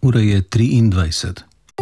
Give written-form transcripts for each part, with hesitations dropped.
Ura je 23.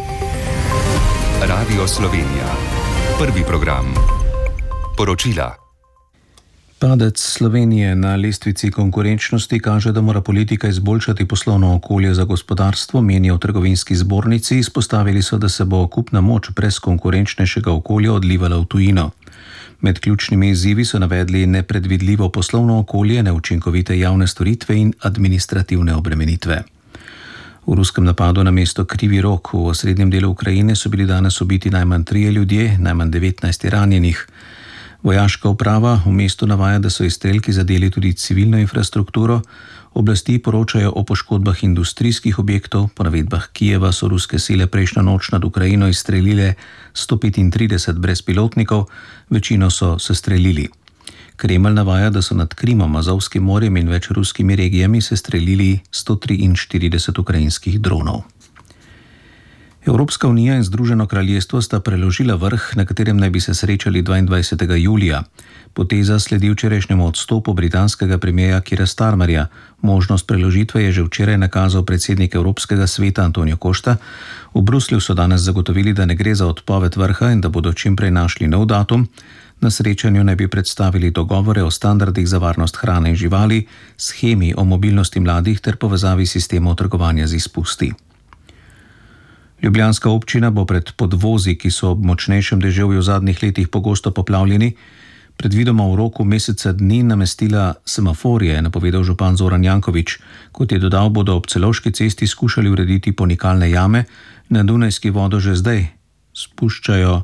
Radio Slovenija. Prvi program. Poročila. Padec Slovenije na lestvici konkurenčnosti kaže, da mora politika izboljšati poslovno okolje za gospodarstvo, menijo v trgovinski zbornici. Izpostavili so, da se bo kupna moč brez konkurenčnejšega okolja odlivala v tujino. Med ključnimi izzivi so navedli nepredvidljivo poslovno okolje, neučinkovite javne storitve in administrativne obremenitve. V ruskem napadu na mesto Krivi Rog v osrednjem delu Ukrajine so bili danes ubiti najmanj 3 ljudje, najmanj 19 ranjenih. Vojaška uprava v mestu navaja, da so izstrelki zadeli tudi civilno infrastrukturo. Oblasti poročajo o poškodbah industrijskih objektov. Po navedbah Kijeva so ruske sile prejšnjo noč nad Ukrajino izstrelile 135 brezpilotnikov, večino so sestrelili. Kremelj navaja, da so nad Krimom, Azovskim morjem in več ruskimi regijami sestrelili 143 ukrajinskih dronov. Evropska unija in Združeno kraljestvo sta preložila vrh, na katerem naj bi se srečali 22. julija. Poteza sledi včerajšnjemu odstopu britanskega premierja Keira Starmerja. Možnost preložitve je že včeraj nakazal predsednik Evropskega sveta Antonio Costa. V Bruslju so danes zagotovili, da ne gre za odpoved vrha in da bodo čim prej našli nov datum. Na srečanju naj bi predstavili dogovore o standardih za varnost hrane in živali, shemi o mobilnosti mladih ter povezavi sistemov trgovanja z izpusti. Ljubljanska občina bo pred podvozi, ki so ob močnejšem deževju v zadnjih letih pogosto poplavljeni, predvidoma v roku meseca dni namestila semaforje, je napovedal župan Zoran Janković. Kot je dodal, bodo ob Celovški cesti skušali urediti ponikalne jame, na Dunajski vodo že zdaj spuščajo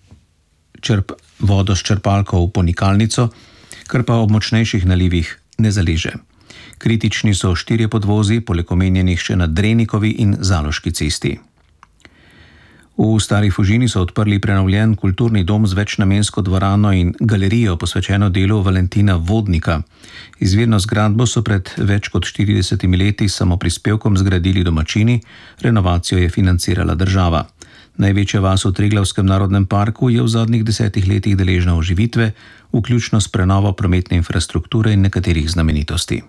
vodo s črpalko v ponikalnico, kar pa ob močnejših nalivih ne zaleže. Kritični so 4 podvozi, poleg omenjenih še na Drenikovi in Zaloški cesti. V Stari Fužini so odprli prenovljen kulturni dom z večnamensko dvorano in galerijo posvečeno delu Valentina Vodnika. Izvirno zgradbo so pred več kot 40 leti samoprispevkom zgradili domačini, renovacijo je financirala država. Največja vas v Triglavskem narodnem parku je v zadnjih 10 letih deležna oživitve, vključno s prenovo prometne infrastrukture in nekaterih znamenitosti.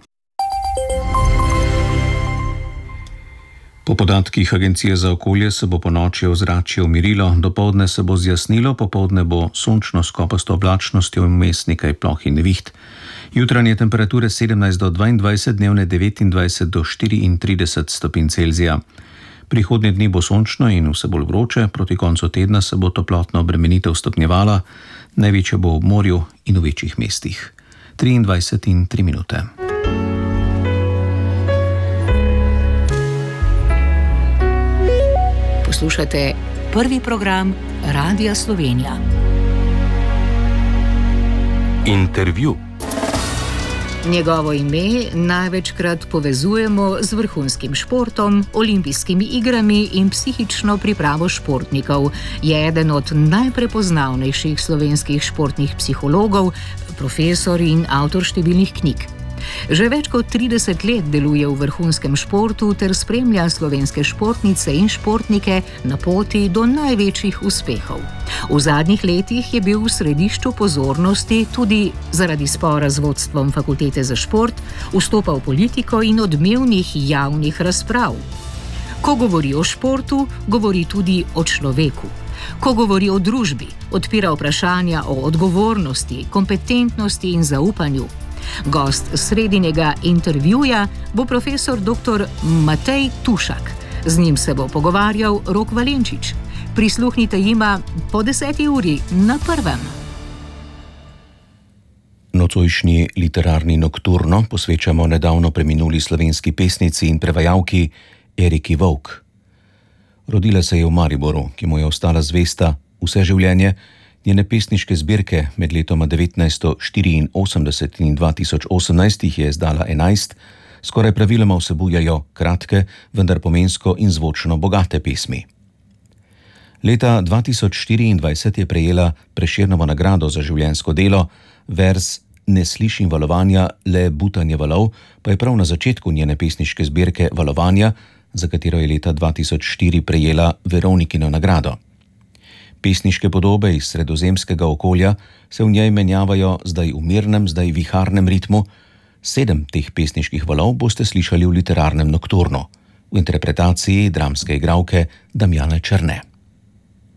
Po podatkih Agencije za okolje se bo ponoči ozračje umirilo, dopoldne se bo zjasnilo, popoldne bo sončno s kopasto oblačnostjo in vmes nekaj ploh in neviht. Jutranje temperature 17 do 22, dnevne 29 do 34 stopinj Celzija. Prihodnje dni bo sončno in vse bolj vroče, proti koncu tedna se bo toplotna obremenitev stopnjevala, največja bo v morju in v večjih mestih. 23 in 3 minute. Poslušate prvi program Radia Slovenija. Intervju. Njegovo ime največkrat povezujemo z vrhunskim športom, olimpijskimi igrami in psihično pripravo športnikov. Je eden od najprepoznavnejših slovenskih športnih psihologov, profesor in avtor številnih knjig. Že več kot 30 let deluje v vrhunskem športu ter spremlja slovenske športnice in športnike na poti do največjih uspehov. V zadnjih letih je bil v središču pozornosti tudi zaradi spora z vodstvom Fakultete za šport, vstopa v politiko in odmevnih javnih razprav. Ko govori o športu, govori tudi o človeku. Ko govori o družbi, odpira vprašanja o odgovornosti, kompetentnosti in zaupanju. Gost sredinjega intervjuja bo profesor dr. Matej Tušak. Z njim se bo pogovarjal Rok Valenčič. Prisluhnite jima po 10. uri na prvem. Nocojšnji literarni nokturno posvečamo nedavno preminuli slovenski pesnici in prevajalki Eriki Vovk. Rodila se je v Mariboru, ki mu je ostala zvesta vse življenje. Njene pesniške zbirke med letoma 1984 in 2018 jih je izdala 11, skoraj praviloma vsebujajo kratke, vendar pomensko in zvočno bogate pesmi. Leta 2024 je prejela Prešernovo nagrado za življenjsko delo, verz Ne slišim valovanja, le butanje valov, pa je prav na začetku njene pesniške zbirke Valovanja, za katero je leta 2004 prejela Veronikino nagrado. Pesniške podobe iz sredozemskega okolja se v njej menjavajo zdaj v mirnem, zdaj viharnem ritmu. 7 teh pesniških valov boste slišali v literarnem nokturnu. v interpretaciji dramske igralke Damjane Černe.